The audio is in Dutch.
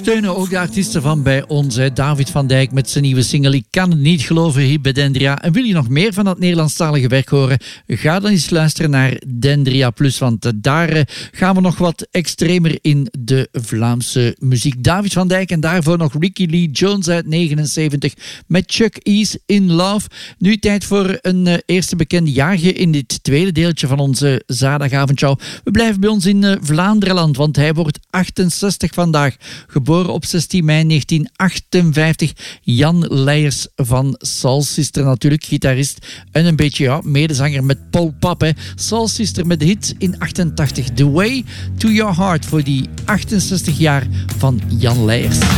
steunen ook de artiesten van bij ons. Hè. David van Dijk met zijn nieuwe single Ik kan het niet geloven hier bij Dendria. En wil je nog meer van dat Nederlandstalige werk horen? Ga dan eens luisteren naar Dendria Plus, want daar gaan we nog wat extremer in de Vlaamse muziek. David van Dijk en daarvoor nog Ricky Lee Jones uit 79 met Chuck E's In Love. Nu tijd voor een eerste bekende jager in dit tweede deeltje van onze zaterdagavondshow. We blijven bij ons in Vlaanderenland, want hij wordt 68 vandaag. Geboren op 16 mei 1958. Jan Leijers van Soul Sister, natuurlijk gitarist en een beetje medezanger met Paul Pap. Hè. Soul Sister met de hit in 88. The Way to Your Heart voor die 68 jaar van Jan Leijers.